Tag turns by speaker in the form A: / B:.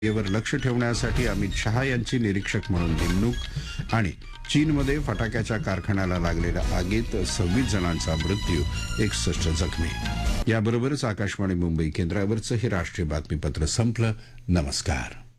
A: वर लक्ष ठेवण्यासाठी अमित शहा यांची निरीक्षक म्हणून नेमणूक आणि चीनमध्ये फटाक्याच्या कारखान्याला लागलेल्या आगीत 26 जणांचा मृत्यू 61 जखमी. याबरोबरच आकाशवाणी मुंबई केंद्रावरचं हे राष्ट्रीय बातमीपत्र संपलं. नमस्कार.